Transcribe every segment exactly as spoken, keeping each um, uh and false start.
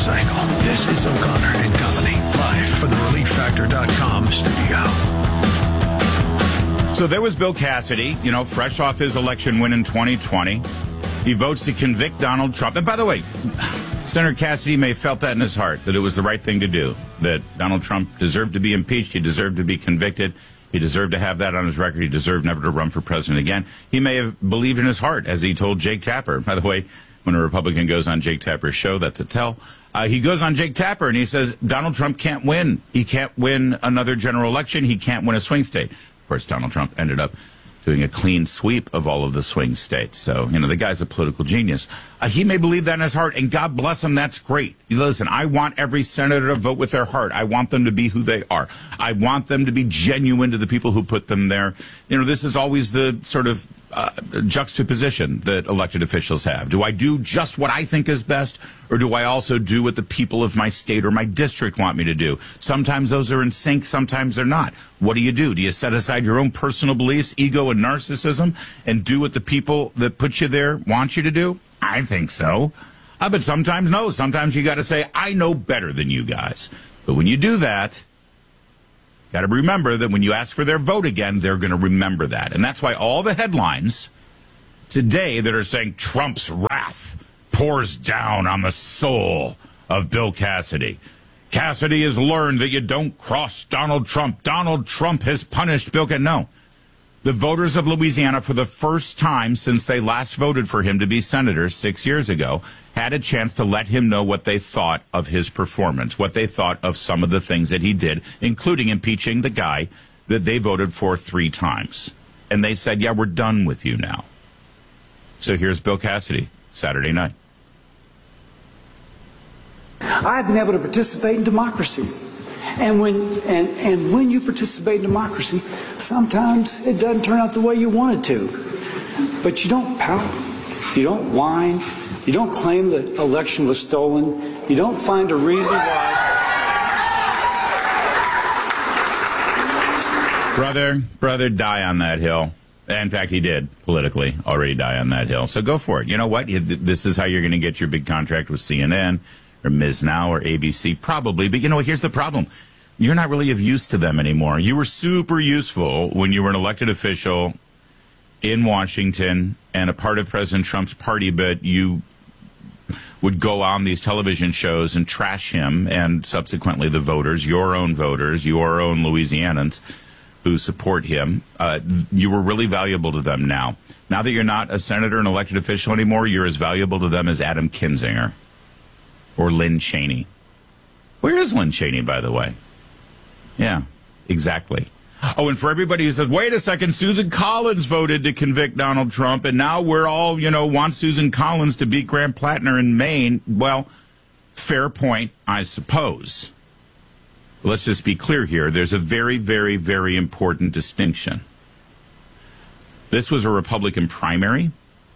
cycle. This is O'Connor and Company, live from the relief factor dot com studio. So there was Bill Cassidy, you know, fresh off his election win in twenty twenty. He votes to convict Donald Trump. And by the way, Senator Cassidy may have felt that in his heart, that it was the right thing to do, that Donald Trump deserved to be impeached. He deserved to be convicted. He deserved to have that on his record. He deserved never to run for president again. He may have believed in his heart, as he told Jake Tapper. By the way, when a Republican goes on Jake Tapper's show, that's a tell. Uh, he goes on Jake Tapper and he says, Donald Trump can't win. He can't win another general election. He can't win a swing state. Of course, Donald Trump ended up doing a clean sweep of all of the swing states. So, you know, the guy's a political genius. Uh, he may believe that in his heart, and God bless him, that's great. Listen, I want every senator to vote with their heart. I want them to be who they are. I want them to be genuine to the people who put them there. You know, this is always the sort of uh, juxtaposition that elected officials have. Do I do just what I think is best, or do I also do what the people of my state or my district want me to do? Sometimes those are in sync, sometimes they're not. What do you do? Do you set aside your own personal beliefs, ego, and narcissism, and do what the people that put you there want you to do? I think so. Uh, but sometimes no. Sometimes you got to say, I know better than you guys. But when you do that, got to remember that when you ask for their vote again, they're going to remember that. And that's why all the headlines today that are saying Trump's wrath pours down on the soul of Bill Cassidy. Cassidy has learned that you don't cross Donald Trump. Donald Trump has punished Bill Cassidy. No. The voters of Louisiana, for the first time since they last voted for him to be senator six years ago, had a chance to let him know what they thought of his performance, what they thought of some of the things that he did, including impeaching the guy that they voted for three times. And they said, yeah, we're done with you now. So here's Bill Cassidy, Saturday night. I've been able to participate in democracy. And when, and, and when you participate in democracy, sometimes it doesn't turn out the way you want it to. But you don't pout, you don't whine, you don't claim the election was stolen, you don't find a reason why. Brother, brother, die on that hill. In fact, he did politically already die on that hill. So go for it. You know what? This is how you're going to get your big contract with C N N. Or Miz Now or A B C, probably. But, you know, here's the problem. You're not really of use to them anymore. You were super useful when you were an elected official in Washington and a part of President Trump's party, but you would go on these television shows and trash him and subsequently the voters, your own voters, your own Louisianans who support him. Uh, you were really valuable to them now. Now that you're not a senator and elected official anymore, you're as valuable to them as Adam Kinzinger. Or Lynn Cheney. Where is Lynn Cheney, by the way? Yeah, exactly. Oh, and for everybody who says, wait a second, Susan Collins voted to convict Donald Trump, and now we're all, you know, want Susan Collins to beat Graham Plattner in Maine. Well, fair point, I suppose. Let's just be clear here. There's a very, very, very important distinction. This was a Republican primary.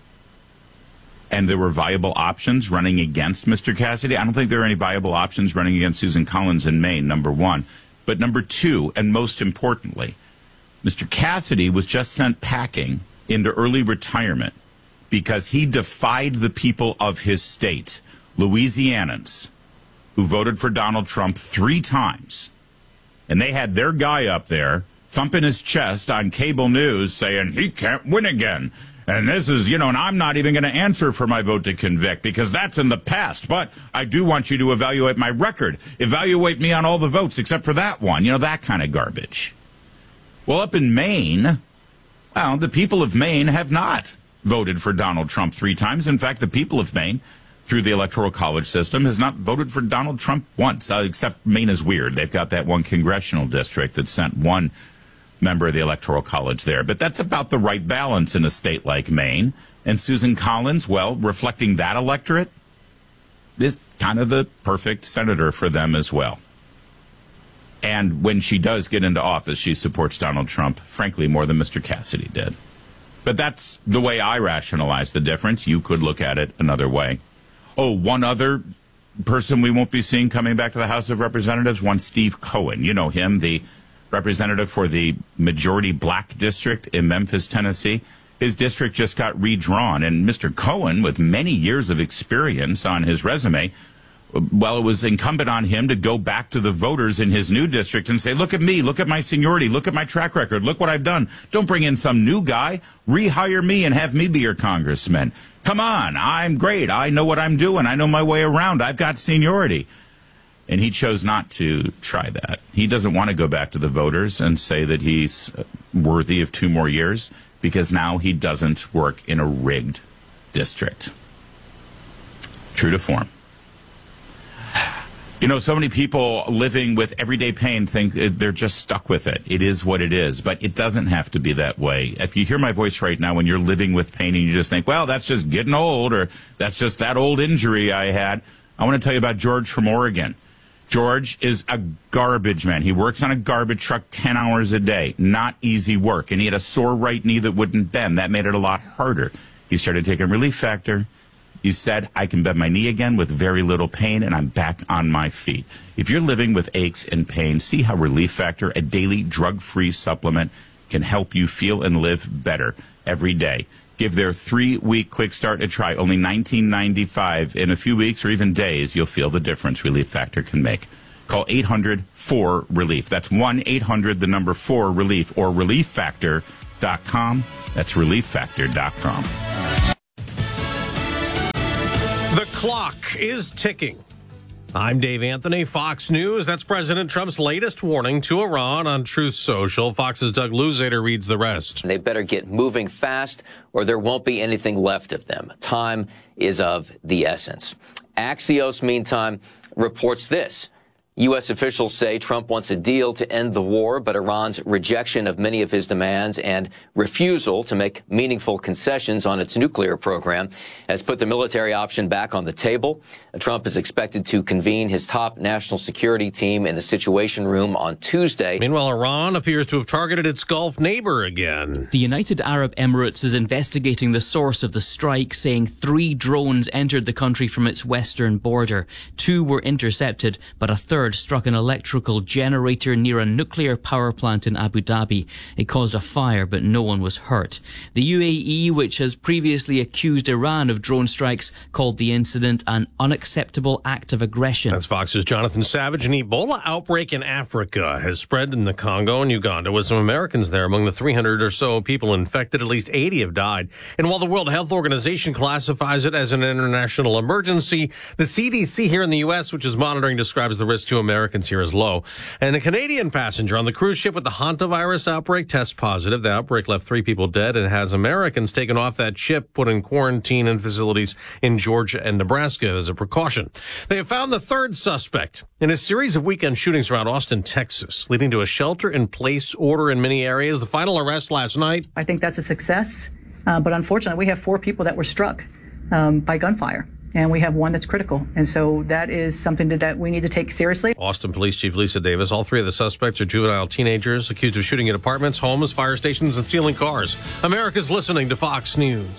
And there were viable options running against Mister Cassidy. I don't think there are any viable options running against Susan Collins in Maine, number one. But number two, and most importantly, Mister Cassidy was just sent packing into early retirement because he defied the people of his state, Louisianans, who voted for Donald Trump three times. And they had their guy up there thumping his chest on cable news saying he can't win again. And this is, you know, and I'm not even going to answer for my vote to convict because that's in the past. But I do want you to evaluate my record. Evaluate me on all the votes except for that one. You know, that kind of garbage. Well, up in Maine, well, the people of Maine have not voted for Donald Trump three times. In fact, the people of Maine, through the Electoral College system, has not voted for Donald Trump once, uh, except Maine is weird. They've got that one congressional district that sent one member of the Electoral College there. But that's about the right balance in a state like Maine. And Susan Collins, well, reflecting that electorate, is kind of the perfect senator for them as well. And when she does get into office, she supports Donald Trump, frankly, more than Mister Cassidy did. But that's the way I rationalize the difference. You could look at it another way. Oh, one other person we won't be seeing coming back to the House of Representatives, one Steve Cohen. You know him, the representative for the majority black district in Memphis, Tennessee. His district just got redrawn, and Mister Cohen, with many years of experience on his resume, Well, it was incumbent on him to go back to the voters in his new district and say, look at me, look at my seniority, look at my track record, look what I've done. Don't bring in some new guy. Rehire me and have me be your congressman. Come on, I'm great. I know what I'm doing. I know my way around. I've got seniority. And he chose not to try that. He doesn't want to go back to the voters and say that he's worthy of two more years because now he doesn't work in a rigged district. True to form. You know, so many people living with everyday pain think they're just stuck with it. It is what it is, but it doesn't have to be that way. If you hear my voice right now when you're living with pain and you just think, well, that's just getting old, or that's just that old injury I had, I want to tell you about George from Oregon. George is a garbage man. He works on a garbage truck ten hours a day. Not easy work. And he had a sore right knee that wouldn't bend. That made it a lot harder. He started taking Relief Factor. He said, I can bend my knee again with very little pain, and I'm back on my feet. If you're living with aches and pain, see how Relief Factor, a daily drug-free supplement, can help you feel and live better every day. Give their three-week quick start a try, only nineteen ninety-five. In a few weeks or even days, you'll feel the difference Relief Factor can make. Call eight hundred four relief. That's one eight hundred, the number four, relief, or relief factor dot com. That's relief factor dot com. The clock is ticking. I'm Dave Anthony, Fox News. That's President Trump's latest warning to Iran on Truth Social. Fox's Doug Luzader reads the rest. They better get moving fast or there won't be anything left of them. Time is of the essence. Axios, meantime, reports this. U S officials say Trump wants a deal to end the war, but Iran's rejection of many of his demands and refusal to make meaningful concessions on its nuclear program has put the military option back on the table. Trump is expected to convene his top national security team in the Situation Room on Tuesday. Meanwhile, Iran appears to have targeted its Gulf neighbor again. The United Arab Emirates is investigating the source of the strike, saying three drones entered the country from its western border. Two were intercepted, but a third struck an electrical generator near a nuclear power plant in Abu Dhabi. It caused a fire, but no one was hurt. The U A E, which has previously accused Iran of drone strikes, called the incident an unacceptable act of aggression. That's Fox's Jonathan Savage. An Ebola outbreak in Africa has spread in the Congo and Uganda, with some Americans there. Among the three hundred or so people infected, at least eighty have died. And while the World Health Organization classifies it as an international emergency, the C D C here in the U S, which is monitoring, describes the risk to Americans here as low. And a Canadian passenger on the cruise ship with the hantavirus outbreak tests positive. The outbreak left three people dead and has Americans taken off that ship, put in quarantine in facilities in Georgia and Nebraska as a precaution. They have found the third suspect in a series of weekend shootings around Austin, Texas, leading to a shelter-in-place order in many areas. The final arrest last night. I think that's a success, uh, but unfortunately, we have four people that were struck um, by gunfire. And we have one that's critical. And so that is something that, that we need to take seriously. Austin Police Chief Lisa Davis. All three of the suspects are juvenile teenagers accused of shooting at apartments, homes, fire stations, and stealing cars. America's listening to Fox News.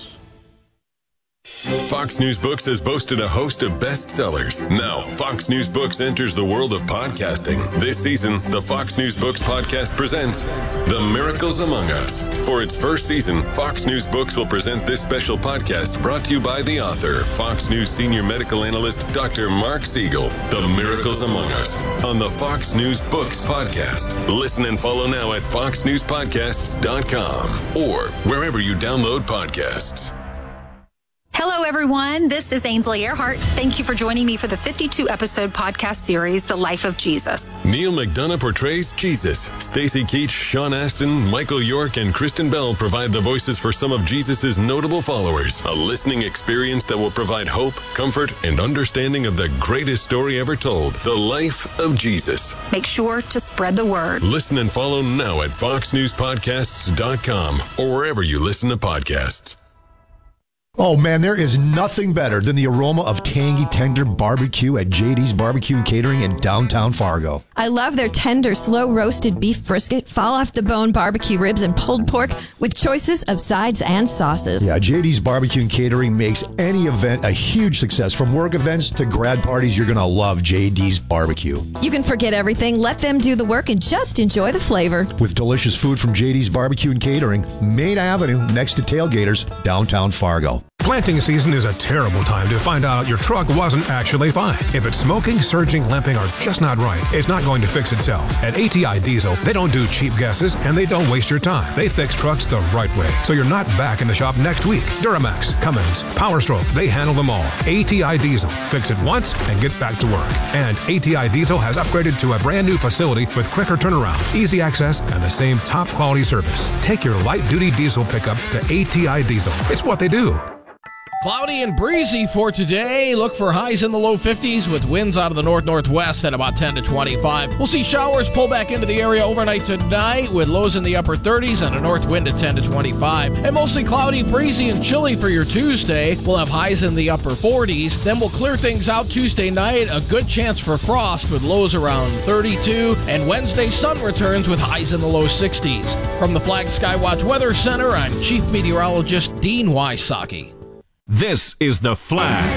Fox News Books has boasted a host of bestsellers. Now, Fox News Books enters the world of podcasting. This season, the Fox News Books podcast presents The Miracles Among Us. For its first season, Fox News Books will present this special podcast brought to you by the author, Fox News senior medical analyst, Doctor Mark Siegel. The Miracles Among Us on the Fox News Books podcast. Listen and follow now at fox news podcasts dot com or wherever you download podcasts. Hello, everyone. This is Ainsley Earhart. Thank you for joining me for the fifty-two episode podcast series, The Life of Jesus. Neil McDonough portrays Jesus. Stacey Keach, Sean Astin, Michael York, and Kristen Bell provide the voices for some of Jesus's notable followers. A listening experience that will provide hope, comfort, and understanding of the greatest story ever told, The Life of Jesus. Make sure to spread the word. Listen and follow now at fox news podcasts dot com or wherever you listen to podcasts. Oh, man, there is nothing better than the aroma of tangy, tender barbecue at J D's Barbecue and Catering in downtown Fargo. I love their tender, slow-roasted beef brisket, fall-off-the-bone barbecue ribs, and pulled pork with choices of sides and sauces. Yeah, J D's Barbecue and Catering makes any event a huge success. From work events to grad parties, you're going to love J D's Barbecue. You can forget everything, let them do the work, and just enjoy the flavor. With delicious food from J D's Barbecue and Catering, Main Avenue, next to Tailgaters, downtown Fargo. Planting season is a terrible time to find out your truck wasn't actually fine. If it's smoking, surging, limping, or just not right, it's not going to fix itself. At A T I Diesel, they don't do cheap guesses and they don't waste your time. They fix trucks the right way, so you're not back in the shop next week. Duramax, Cummins, Power Stroke, they handle them all. A T I Diesel. Fix it once and get back to work. And A T I Diesel has upgraded to a brand new facility with quicker turnaround, easy access, and the same top quality service. Take your light-duty diesel pickup to A T I Diesel. It's what they do. Cloudy and breezy for today. Look for highs in the low fifties with winds out of the north-northwest at about ten to twenty-five. We'll see showers pull back into the area overnight tonight with lows in the upper thirties and a north wind at ten to twenty-five. And mostly cloudy, breezy, and chilly for your Tuesday. We'll have highs in the upper forties. Then we'll clear things out Tuesday night. A good chance for frost with lows around thirty-two. And Wednesday, sun returns with highs in the low sixties. From the Flag Skywatch Weather Center, I'm Chief Meteorologist Dean Wysocki. This is The Flag.